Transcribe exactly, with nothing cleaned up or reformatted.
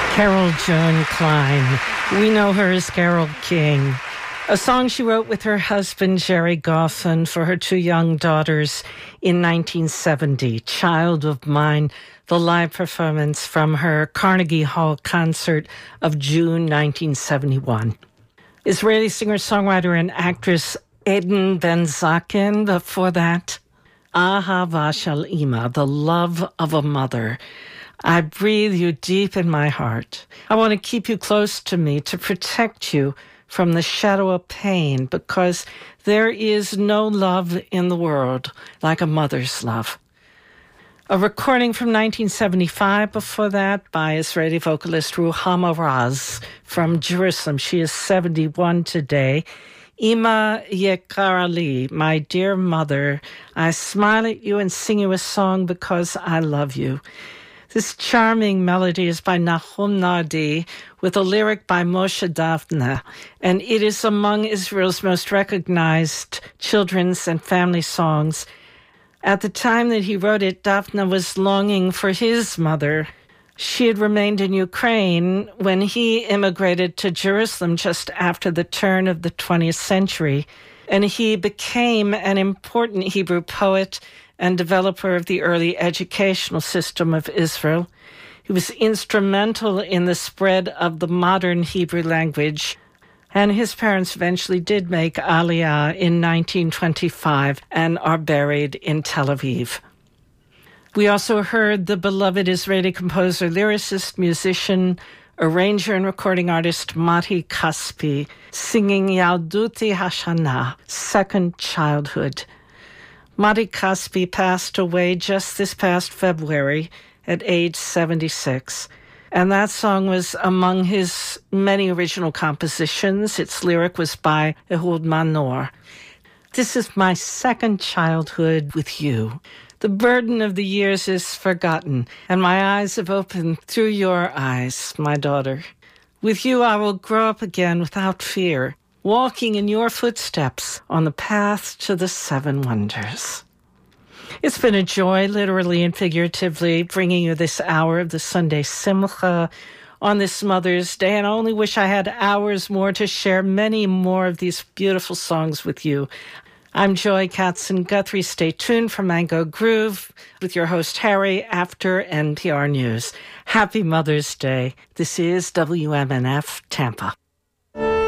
Carol Joan Klein. We know her as Carole King. A song she wrote with her husband, Jerry Goffin, for her two young daughters in nineteen seventy. Child of Mine, the live performance from her Carnegie Hall concert of June nineteen seventy-one. Israeli singer-songwriter and actress Eden Ben-Zaken. Before that, Ahava Shel Ima, the love of a mother. I breathe you deep in my heart. I want to keep you close to me, to protect you from the shadow of pain, because there is no love in the world like a mother's love. A recording from nineteen seventy-five before that by Israeli vocalist Ruhama Raz from Jerusalem. She is seventy-one today. Ima Yekara Li, my dear mother, I smile at you and sing you a song because I love you. This charming melody is by Nahum Nardi with a lyric by Moshe Daphne, and it is among Israel's most recognized children's and family songs. At the time that he wrote it, Daphne was longing for his mother. She had remained in Ukraine when he immigrated to Jerusalem just after the turn of the twentieth century, and he became an important Hebrew poet and developer of the early educational system of Israel. He was instrumental in the spread of the modern Hebrew language, and his parents eventually did make Aliyah in nineteen twenty-five and are buried in Tel Aviv. We also heard the beloved Israeli composer, lyricist, musician, arranger, and recording artist Mati Kaspi singing Yalduti Hashana, Second Childhood. Mati Kaspi passed away just this past February at age seventy-six. And that song was among his many original compositions. Its lyric was by Ehud Manor. This is my second childhood with you. The burden of the years is forgotten, and my eyes have opened through your eyes, my daughter. With you I will grow up again without fear, walking in your footsteps on the path to the seven wonders. It's been a joy, literally and figuratively, bringing you this hour of the Sunday Simcha on this Mother's Day, and I only wish I had hours more to share many more of these beautiful songs with you. I'm Joy Katzen-Guthrie. Stay tuned for Mango Groove with your host Harry after N P R News. Happy Mother's Day. This is W M N F Tampa.